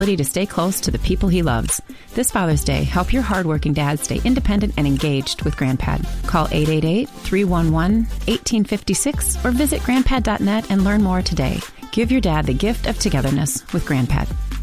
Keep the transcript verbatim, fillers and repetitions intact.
to stay close to the people he loves. This Father's Day, help your hardworking dad stay independent and engaged with GrandPad. Call eight eight eight, three one one, one eight five six or visit grandpad dot net and learn more today. Give your dad the gift of togetherness with GrandPad.